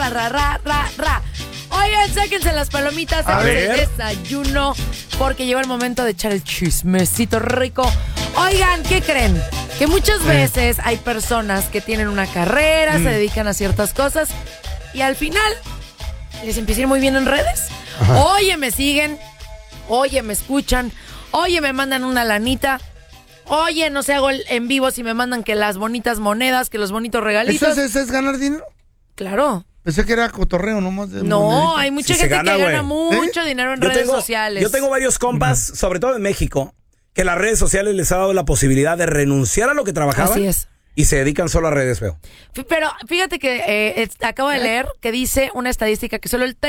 ra, ra, ra, ra, ra. Oigan, sáquense las palomitas, sáquense el desayuno, porque llegó el momento de echar el chismecito rico. Oigan, ¿qué creen? Que muchas veces hay personas que tienen una carrera, se dedican a ciertas cosas y al final les empieza a ir muy bien en redes. Ajá. Oye, me siguen, oye, me escuchan, oye, me mandan una lanita, oye, no sé, hago el en vivo si me mandan que las bonitas monedas, que los bonitos regalitos. ¿Eso es ganar dinero? Claro. Pensé que era cotorreo nomás. No, hay mucha gente que gana mucho dinero en redes sociales. Yo tengo varios compas, sobre todo en México, que las redes sociales les ha dado la posibilidad de renunciar a lo que trabajaban. Así es. Y se dedican solo a redes, feo. Pero fíjate que acabo de leer que dice una estadística que solo el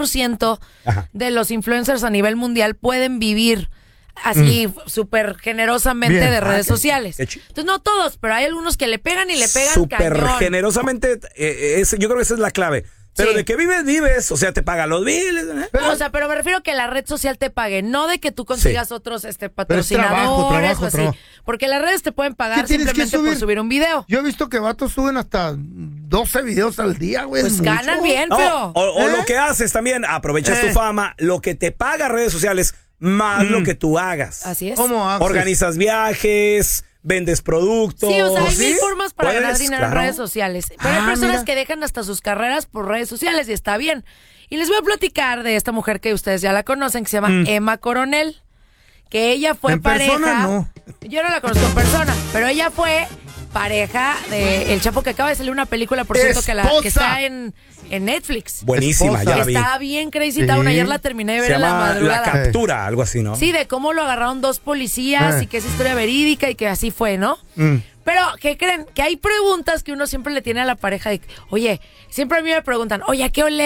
3% de los influencers a nivel mundial pueden vivir así súper generosamente de redes sociales. Entonces no todos, pero hay algunos que le pegan y le pegan súper generosamente, yo creo que esa es la clave. Pero de que vives, o sea, te paga los biles. Pero me refiero a que la red social te pague, no de que tú consigas otros patrocinadores o así. Porque las redes te pueden pagar simplemente por subir un video. Yo he visto que vatos suben hasta 12 videos al día, güey. Pues ganan bien, pero... O lo que haces también, aprovechas tu fama, lo que te paga redes sociales, más lo que tú hagas. Así es. ¿Cómo haces? Organizas viajes, vendes productos. Sí, o sea, hay mil formas para ganar dinero en redes sociales. Pero hay personas que dejan hasta sus carreras por redes sociales y está bien. Y les voy a platicar de esta mujer que ustedes ya la conocen, que se llama Emma Coronel. Que ella fue pareja. Persona, no. Yo no la conozco en persona, pero ella fue pareja de El Chapo, que acaba de salir una película, por cierto, que está en Netflix. Buenísima, ya la vi. Está bien crazy town. Ayer la terminé de ver en la madrugada. La Captura, algo así, ¿no? Sí, de cómo lo agarraron 2 policías y que es historia verídica y que así fue, ¿no? Pero, ¿qué creen? Que hay preguntas que uno siempre le tiene a la pareja de, oye, siempre a mí me preguntan, oye, ¿a qué ole